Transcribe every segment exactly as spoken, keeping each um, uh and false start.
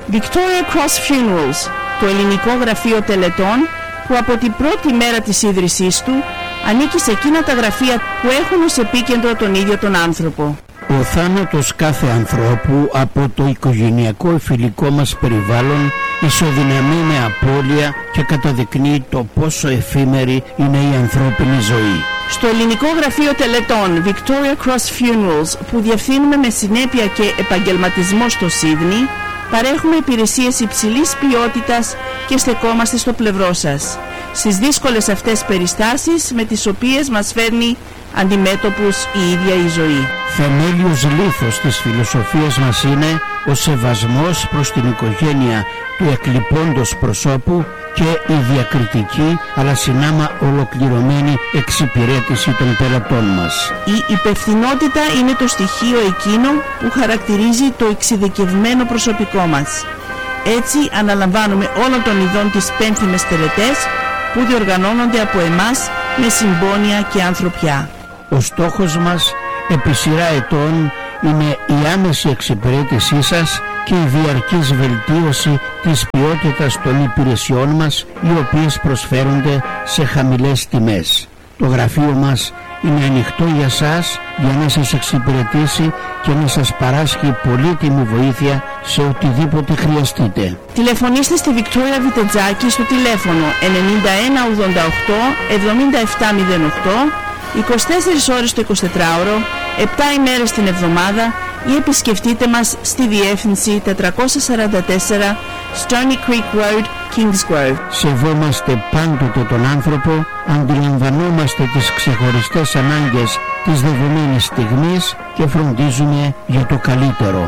Victoria Cross Funerals, το ελληνικό γραφείο τελετών που από την πρώτη μέρα της ίδρυσής του ανήκει σε εκείνα τα γραφεία που έχουν ως επίκεντρο τον ίδιο τον άνθρωπο. Ο θάνατος κάθε ανθρώπου από το οικογενειακό φιλικό μας περιβάλλον ισοδυναμεί με απώλεια και καταδεικνύει το πόσο εφήμερη είναι η ανθρώπινη ζωή. Στο ελληνικό γραφείο τελετών Victoria Cross Funerals, που διευθύνουμε με συνέπεια και επαγγελματισμό στο Σίδνεϊ, παρέχουμε υπηρεσίες υψηλής ποιότητας και στεκόμαστε στο πλευρό σας στις δύσκολες αυτές περιστάσεις με τις οποίες μας φέρνει αντιμέτωπους η ίδια η ζωή. Θεμέλιος λίθος της φιλοσοφίας μας είναι ο σεβασμός προς την οικογένεια του εκλειπώντος προσώπου και η διακριτική αλλά συνάμα ολοκληρωμένη εξυπηρέτηση των πελατών μας. Η υπευθυνότητα είναι το στοιχείο εκείνο που χαρακτηρίζει το εξειδικευμένο προσωπικό μας. Έτσι αναλαμβάνουμε όλων των ειδών τις πένθυμες τελετές που διοργανώνονται από εμάς με συμπόνια και ανθρωπιά. Ο στόχος μας επί σειρά ετών είναι η άμεση εξυπηρέτησή σας και η διαρκής βελτίωση της ποιότητας των υπηρεσιών μας, οι οποίες προσφέρονται σε χαμηλές τιμές. Το γραφείο μας είναι ανοιχτό για σας για να σας εξυπηρετήσει και να σας παράσχει πολύτιμη βοήθεια σε οτιδήποτε χρειαστείτε. Τηλεφωνήστε στη Βικτόρια Βιτετζάκη στο τηλέφωνο ενενήντα ένα ογδόντα οκτώ εβδομήντα επτά μηδέν οκτώ, είκοσι τέσσερις ώρες το εικοσιτετράωρο, επτά ημέρες την εβδομάδα, ή επισκεφτείτε μας στη διεύθυνση τετρακόσια σαράντα τέσσερα Stony Creek Road, Kingsgrove. Σεβόμαστε πάντοτε τον άνθρωπο, αντιλαμβανόμαστε τις ξεχωριστές ανάγκες της δεδομένης στιγμής και φροντίζουμε για το καλύτερο.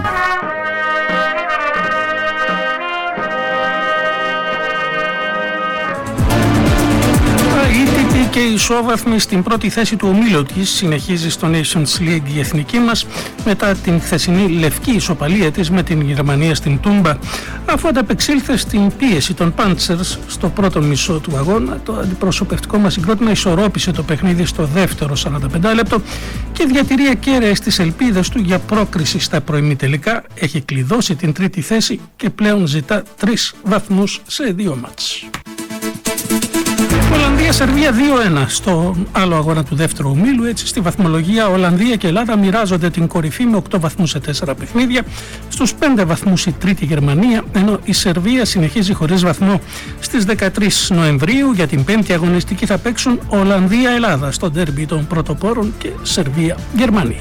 Και η ισόβαθμη στην πρώτη θέση του ομίλου της συνεχίζει στο Nations League η εθνική μας μετά την χθεσινή λευκή ισοπαλία της με την Γερμανία στην Τούμπα. Αφού ανταπεξήλθε στην πίεση των Panthers στο πρώτο μισό του αγώνα, το αντιπροσωπευτικό μας συγκρότημα ισορρόπησε το παιχνίδι στο δεύτερο σαράντα πέντε λεπτό και διατηρεί ακέραιες τις ελπίδες του για πρόκριση στα προημιτελικά. Έχει κλειδώσει την τρίτη θέση και πλέον ζητά τρεις βαθμούς σε δύο μάτς. Ολλανδία-Σερβία δύο ένα στο άλλο αγώνα του δεύτερου ομίλου. Έτσι, στη βαθμολογία Ολλανδία και Ελλάδα μοιράζονται την κορυφή με οκτώ βαθμούς σε τέσσερα παιχνίδια. Στους πέντε βαθμούς η τρίτη Γερμανία, ενώ η Σερβία συνεχίζει χωρίς βαθμό. Στις δεκατρείς Νοεμβρίου για την πέμπτη αγωνιστική θα παίξουν Ολλανδία-Ελλάδα στο ντέρμπι των πρωτοπόρων και Σερβία-Γερμανία.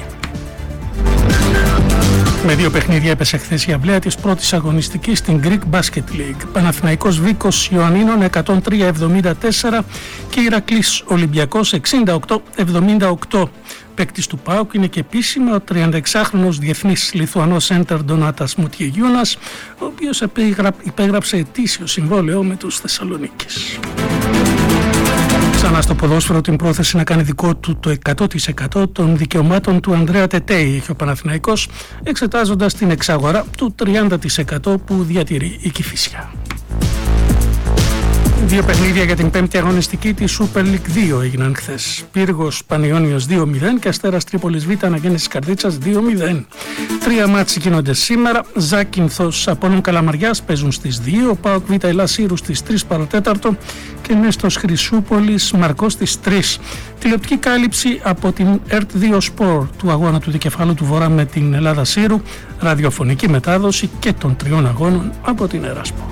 Με δύο παιχνίδια έπεσε χθες η αυλαία της πρώτης αγωνιστικής στην Greek Basket League. Παναθηναϊκός Βίκος Ιωαννίνων εκατόν τρία εβδομήντα τέσσερα και Ηρακλής Ολυμπιακός εξήντα οκτώ εβδομήντα οκτώ. Παίκτης του ΠΑΟΚ είναι και επίσημα ο τριανταεξάχρονος διεθνής Λιθουανός έντερ Ντονάτας Μουτιεγιούνας, ο οποίος υπέγραψε ετήσιο συμβόλαιο με τους Θεσσαλονίκης. Ξανά στο ποδόσφαιρο την πρόθεση να κάνει δικό του το εκατό τοις εκατό των δικαιωμάτων του Ανδρέα Τετέι έχει ο Παναθηναϊκός, εξετάζοντας την εξαγορά του τριάντα τοις εκατό που διατηρεί η Κηφισιά. Δύο παιχνίδια για την πέμπτη αγωνιστική της Super League δύο έγιναν χθες. Πύργος Πανιώνιος δύο μηδέν και Αστέρας Τρίπολης Β Αναγέννησης Καρδίτσας δύο μηδέν. Τρία μάτς γίνονται σήμερα. Ζάκυνθος Απόλλων Καλαμαριάς παίζουν στις δύο, ΠΑΟΚ Β Ελλάς Ήρου στις τρεις παρατέταρτο και Νέστος Χρυσούπολης Μαρκός στις τρεις. Τηλεοπτική κάλυψη από την ΕΡΤ δύο Sport του αγώνα του δικεφάλου του Βορρά με την Ελλάδα Σύρου, ραδιοφωνική μετάδοση και των τριών αγώνων από την Εράσπο.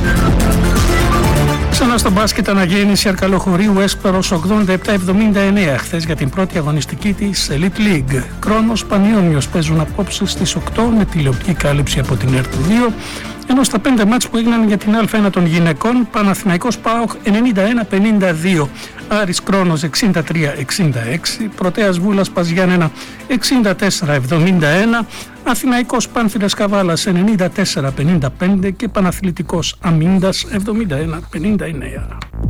Ξανά στο μπάσκετ αναγέννηση Αρκαλοχωρίου Έσπερος ογδόντα επτά εβδομήντα εννέα χθες για την πρώτη αγωνιστική της Elite League. Κρόνος Πανιώνιος παίζουν απόψε στις οκτώ με τηλεοπτική κάλυψη από την ΕΡΤ δύο, ενώ στα πέντε μάτς που έγιναν για την Α1 των γυναικών, Παναθηναϊκός ΠΑΟΚ ενενήντα ένα πενήντα δύο, Άρης Κρόνος εξήντα τρία εξήντα έξι, Πρωτέας Βούλας Παζιάννενα εξήντα τέσσερα εβδομήντα ένα, Αθηναϊκός Πάνθυρας Καβάλας ενενήντα τέσσερα πενήντα πέντε και Παναθλητικός Αμίντας εβδομήντα ένα πενήντα εννέα.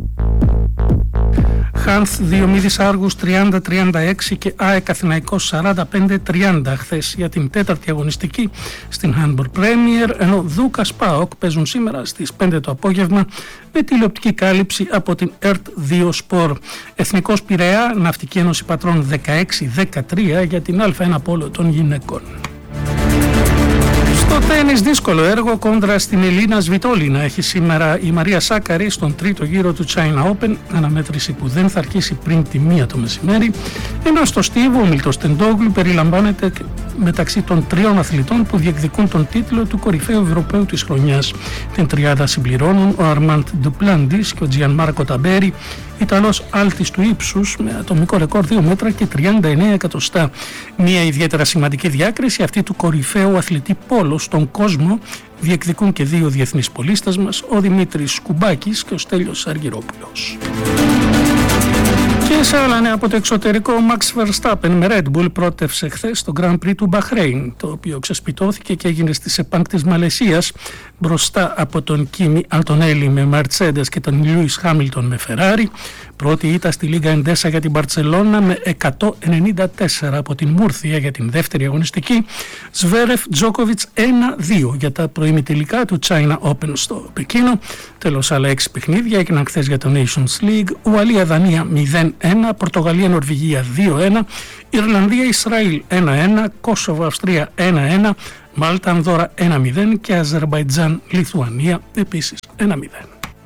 Χάνθ Διομήδης Άργους τριάντα τριάντα έξι και ΑΕΚ Αθηναϊκός σαράντα πέντε τριάντα χθες για την τέταρτη αγωνιστική στην Handball Premier, ενώ Δούκας ΠΑΟΚ παίζουν σήμερα στις πέντε το απόγευμα με τηλεοπτική κάλυψη από την ΕΡΤ δύο Sport. Εθνικός Πειραιά Ναυτική Ένωση Πατρών δεκαέξι δεκατρία για την Α1 Πόλο των γυναικών. Το τένις δύσκολο έργο κόντρα στην Ελίνα Σβιτόλινα έχει σήμερα η Μαρία Σάκαρη στον τρίτο γύρο του China Open, αναμέτρηση που δεν θα αρχίσει πριν τη μία το μεσημέρι, ενώ στο στίβο ο Μίλτος Τεντόγλου περιλαμβάνεται μεταξύ των τριών αθλητών που διεκδικούν τον τίτλο του κορυφαίου Ευρωπαίου της χρονιάς. Την τριάδα συμπληρώνουν ο Αρμάντ Ντουπλάντις και ο Τζιανμάρκο Ταμπέρι, Ιταλός άλτης του ύψους με ατομικό ρεκόρ δύο μέτρα και τριάντα εννέα εκατοστά. Μια ιδιαίτερα σημαντική διάκριση αυτή του κορυφαίου αθλητή πόλο στον κόσμο διεκδικούν και δύο διεθνείς πολίστες μας, ο Δημήτρης Κουμπάκης και ο Στέλιος Αργυρόπουλος. Και σε άλλα νέα από το εξωτερικό, ο Max Verstappen με Red Bull πρότευσε χθες στο Grand Prix του Μπαχρέιν, το οποίο ξεσπιτώθηκε και έγινε στη ΣΕΠΑΝΚ της Μαλαισίας μπροστά από τον Κίμι Αντονέλη με Mercedes και τον Λιούις Χάμιλτον με Ferrari. Πρώτη ήττα στη Λίγκα Εντέσα για την Μπαρτσελώνα με εκατόν ενενήντα τέσσερα από την Μούρθια για την δεύτερη αγωνιστική. Σβέρεφ Τζόκοβιτς ένα δύο για τα προημιτελικά του China Open στο Πεκίνο. Τέλος, άλλα έξι παιχνίδια έγιναν χθες για το Nations League. Ουαλία-Δανία μηδέν ένα, Πορτογαλία-Νορβηγία δύο ένα, Ιρλανδία-Ισραήλ ένα ένα, Κόσοβο-Αυστρία ένα ένα, Μάλτα-Ανδώρα ένα μηδέν και Αζερμπαϊτζάν-Λιθουανία επίσης ένα μηδέν.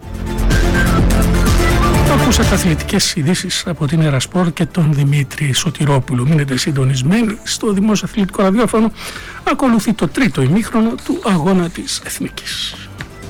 Ακούσατε αθλητικές ειδήσεις από την Ερασπορ και τον Δημήτρη Σωτηρόπουλο. Μείνετε συντονισμένοι στο Δημόσιο Αθλητικό Ραδιόφωνο. Ακολουθεί το τρίτο ημίχρονο του αγώνα της Εθνικής.